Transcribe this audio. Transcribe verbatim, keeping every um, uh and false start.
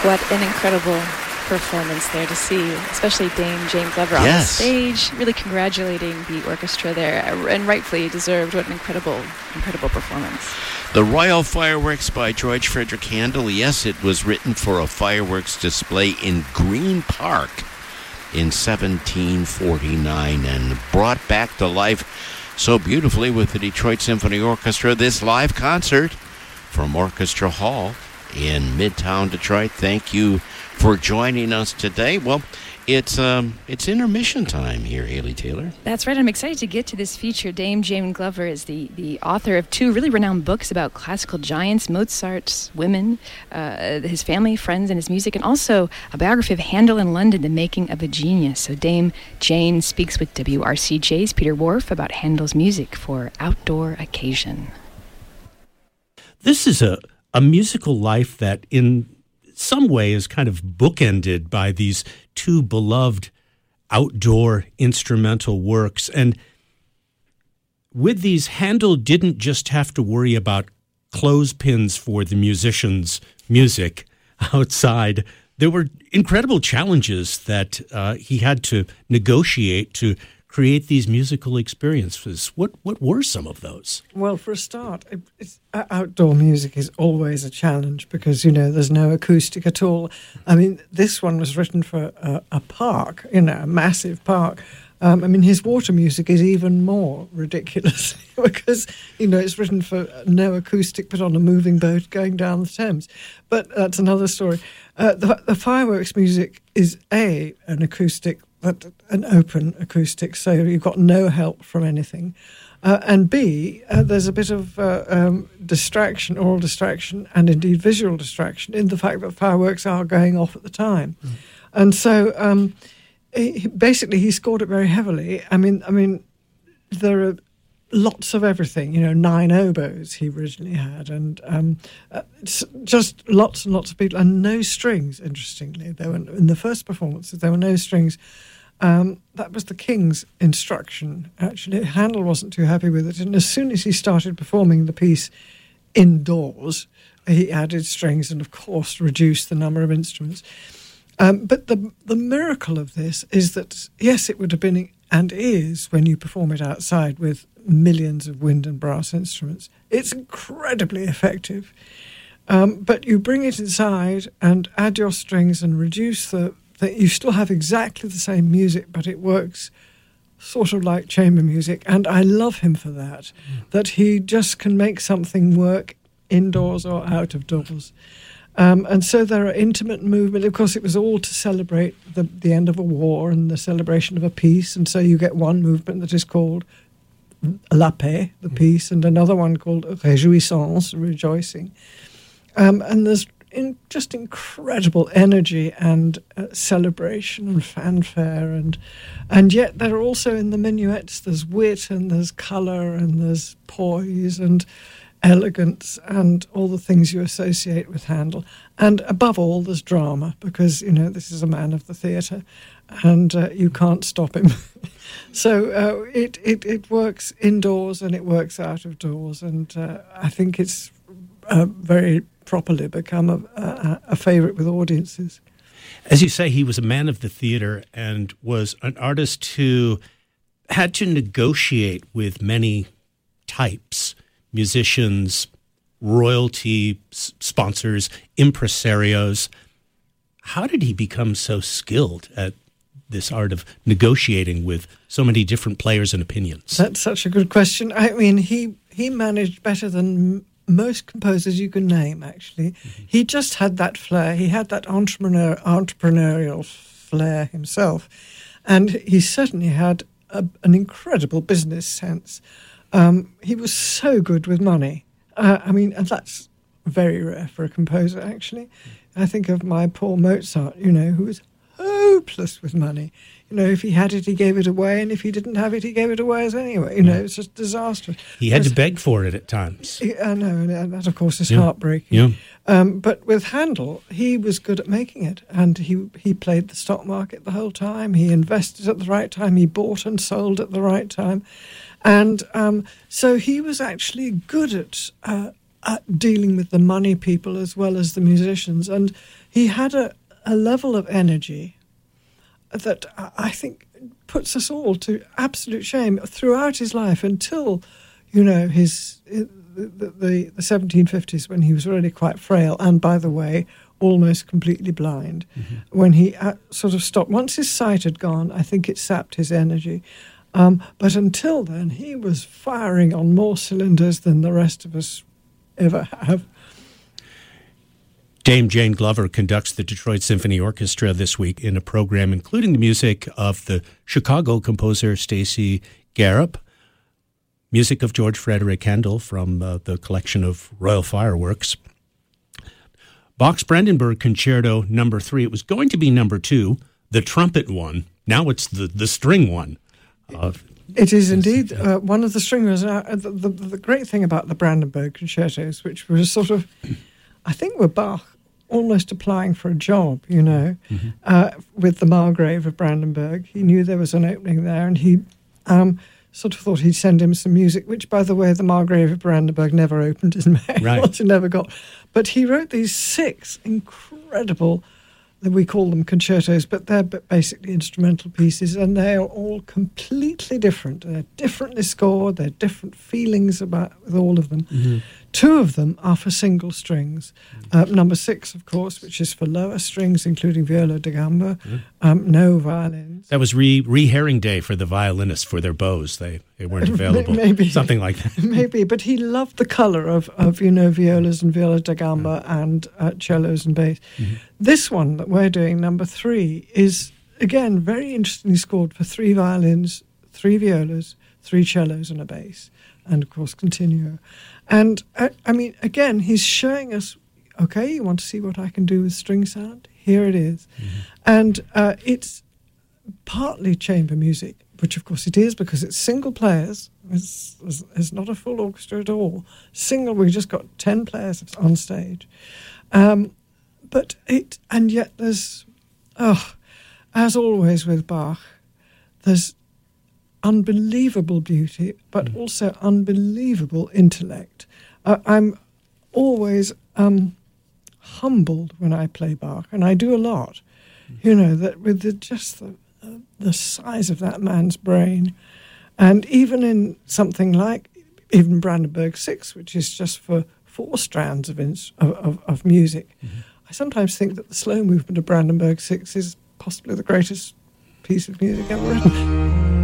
What an incredible performance there to see, especially Dame Jane Glover on Yes. the stage, really congratulating the orchestra there, and rightfully deserved. What an incredible, incredible performance. The Royal Fireworks by George Frederick Handel. Yes, it was written for a fireworks display in Green Park in seventeen forty-nine and brought back to life so beautifully with the Detroit Symphony Orchestra. This live concert from Orchestra Hall in Midtown Detroit. Thank you for joining us today. Well, it's um, it's intermission time here, Haley Taylor. That's right. I'm excited to get to this feature. Dame Jane Glover is the, the author of two really renowned books about classical giants, Mozart's women, uh, his family, friends, and his music, and also a biography of Handel in London, The Making of a Genius. So Dame Jane speaks with W R C J's Peter Whorf about Handel's music for outdoor occasion. This is a, a musical life that in some way is kind of bookended by these two beloved outdoor instrumental works. And with these, Handel didn't just have to worry about clothespins for the musicians' music outside. There were incredible challenges that uh, he had to negotiate to create these musical experiences. What what were some of those? Well, for a start, it, it's, uh, outdoor music is always a challenge because, you know, there's no acoustic at all. I mean, this one was written for a, a park, you know, a massive park. Um, I mean, his water music is even more ridiculous because, you know, it's written for no acoustic but on a moving boat going down the Thames. But that's another story. Uh, the, the fireworks music is, A, an acoustic, but an open acoustic, so you've got no help from anything. Uh, and B, uh, there's a bit of uh, um, distraction, oral distraction, and indeed visual distraction in the fact that fireworks are going off at the time. Mm. And so um, he, basically he scored it very heavily. I mean, I mean, there are lots of everything, you know, nine oboes he originally had, and um, uh, it's just lots and lots of people, and no strings, interestingly. There were, in the first performances, there were no strings. Um, that was the King's instruction, actually. Handel wasn't too happy with it, and as soon as he started performing the piece indoors, he added strings and, of course, reduced the number of instruments. Um, but the the miracle of this is that, yes, it would have been, and is, when you perform it outside with millions of wind and brass instruments, it's incredibly effective. Um, but you bring it inside and add your strings and reduce the... that you still have exactly the same music, but it works sort of like chamber music. And I love him for that, mm. that he just can make something work indoors or out of doors. Um, and so there are intimate movement. Of course, it was all to celebrate the, the end of a war and the celebration of a peace. And so you get one movement that is called La Paix, the peace, and another one called Réjouissance, rejoicing. Um, and there's in just incredible energy and uh, celebration and fanfare, and and yet there are also in the minuets there's wit and there's colour and there's poise and elegance and all the things you associate with Handel, and above all there's drama, because, you know, this is a man of the theatre and uh, you can't stop him. So uh, it, it it works indoors and it works out of doors, and uh, I think it's uh, very properly become a, a, a favourite with audiences. As you say, he was a man of the theater and was an artist who had to negotiate with many types, musicians, royalty s- sponsors, impresarios. How did he become so skilled at this art of negotiating with so many different players and opinions? That's such a good question. I mean, he, he managed better than most composers you can name, actually. Mm-hmm. He just had that flair. He had that entrepreneur, entrepreneurial flair himself. And he certainly had a, an incredible business sense. Um, he was so good with money. Uh, I mean, and that's very rare for a composer, actually. Mm-hmm. I think of my poor Mozart, you know, who was hopeless with money. You know, if he had it, he gave it away, and if he didn't have it, he gave it away as anyway. You know, it's just disastrous. He had to beg for it at times. I know, and that, of course, is yeah. heartbreaking. Yeah. Um, but with Handel, he was good at making it, and he he played the stock market the whole time. He invested at the right time. He bought and sold at the right time. And um, so he was actually good at uh, uh, dealing with the money people as well as the musicians. And he had a, a level of energy that I think puts us all to absolute shame throughout his life until, you know, his the, the, the seventeen fifties, when he was really quite frail and, by the way, almost completely blind. Mm-hmm. When he uh, sort of stopped, once his sight had gone, I think it sapped his energy. Um, but until then, he was firing on more cylinders than the rest of us ever have. Dame Jane Glover conducts the Detroit Symphony Orchestra this week in a program including the music of the Chicago composer Stacy Garrop, music of George Frederick Handel from uh, the collection of Royal Fireworks, Bach's Brandenburg Concerto number three. It was going to be number two, the trumpet one. Now it's the, the string one. Uh, It is indeed uh, one of the stringers. Uh, the, the, the great thing about the Brandenburg concertos, which was sort of, I think, were Bach almost applying for a job, you know, mm-hmm. uh, with the Margrave of Brandenburg. He knew there was an opening there, and he um, sort of thought he'd send him some music, which, by the way, the Margrave of Brandenburg never opened his mail. Right. He never got. But he wrote these six incredible, we call them concertos, but they're basically instrumental pieces, and they are all completely different. They're differently scored, they're different feelings about with all of them. Mm-hmm. Two of them are for single strings. Uh, number six, of course, which is for lower strings, including viola da gamba, mm-hmm. um, no violins. That was re, re-herring day for the violinists for their bows. They they weren't available. Maybe. Something like that. Maybe, but he loved the colour of, of, you know, violas and viola da gamba mm-hmm. and uh, cellos and bass. Mm-hmm. This one that we're doing, number three, is, again, very interestingly scored for three violins, three violas, three cellos and a bass, and, of course, continuo. And, uh, I mean, again, he's showing us, okay, you want to see what I can do with string sound? Here it is. Mm-hmm. And uh, it's partly chamber music, which, of course, it is because it's single players. It's, it's not a full orchestra at all. Single, we just got ten players on stage. Um, but it, and yet there's, oh, as always with Bach, there's unbelievable beauty, but mm. also unbelievable intellect. Uh, I'm always um, humbled when I play Bach, and I do a lot. Mm. You know, that with the, just the, uh, the size of that man's brain, and even in something like even Brandenburg Six, which is just for four strands of ins- of, of, of music, mm-hmm. I sometimes think that the slow movement of Brandenburg Six is possibly the greatest piece of music ever written.